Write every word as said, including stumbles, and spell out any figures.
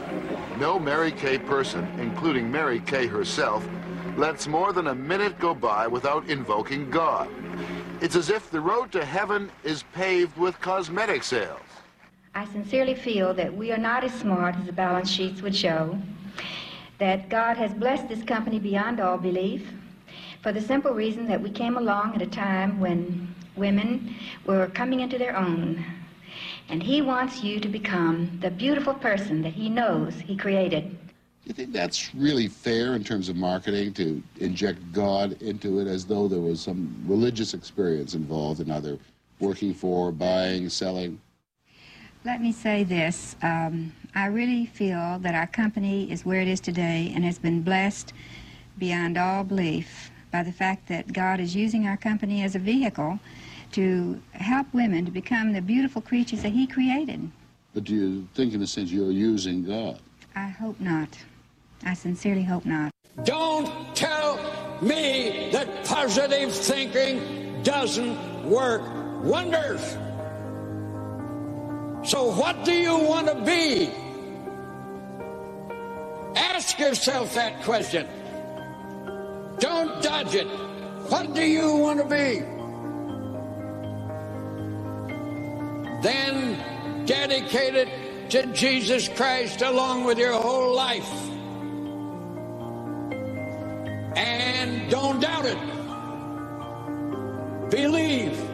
No Mary Kay person, including Mary Kay herself, lets more than a minute go by without invoking God. It's as if the road to heaven is paved with cosmetic sales. I sincerely feel that we are not as smart as the balance sheets would show, that God has blessed this company beyond all belief, for the simple reason that we came along at a time when women were coming into their own. And he wants you to become the beautiful person that he knows he created. Do you think that's really fair in terms of marketing, to inject God into it as though there was some religious experience involved in either working for, buying, selling? Let me say this. Um, I really feel that our company is where it is today and has been blessed beyond all belief by the fact that God is using our company as a vehicle to help women to become the beautiful creatures that he created. But do you think, in a sense, you're using God? I hope not. I sincerely hope not. Don't tell me that positive thinking doesn't work wonders. So what do you want to be? Ask yourself that question. Don't dodge it. What do you want to be? Then dedicate it to Jesus Christ along with your whole life. And don't doubt it. Believe.